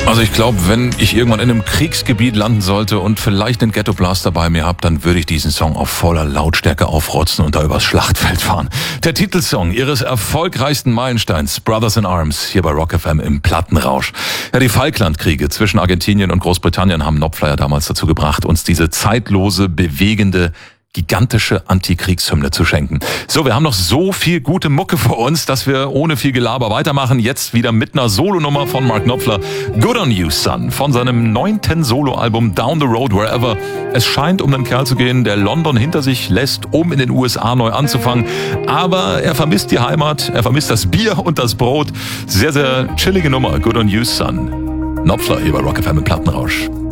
Also ich glaube, wenn ich irgendwann in einem Kriegsgebiet landen sollte und vielleicht einen Ghetto Blaster bei mir habe, dann würde ich diesen Song auf voller Lautstärke aufrotzen und da übers Schlachtfeld fahren. Der Titelsong ihres erfolgreichsten Meilensteins, Brothers in Arms, hier bei Rock FM im Plattenrausch. Ja, die Falklandkriege zwischen Argentinien und Großbritannien haben Knopfler damals dazu gebracht, uns diese zeitlose, bewegende, gigantische Antikriegshymne zu schenken. So, wir haben noch so viel gute Mucke vor uns, dass wir ohne viel Gelaber weitermachen. Jetzt wieder mit einer Solonummer von Mark Knopfler. Good on You, Son, von seinem 9. Soloalbum Down the Road Wherever. Es scheint um einen Kerl zu gehen, der London hinter sich lässt, um in den USA neu anzufangen. Aber er vermisst die Heimat, er vermisst das Bier und das Brot. Sehr, sehr chillige Nummer. Good on You, Son. Knopfler hier bei Rock FM im Plattenrausch.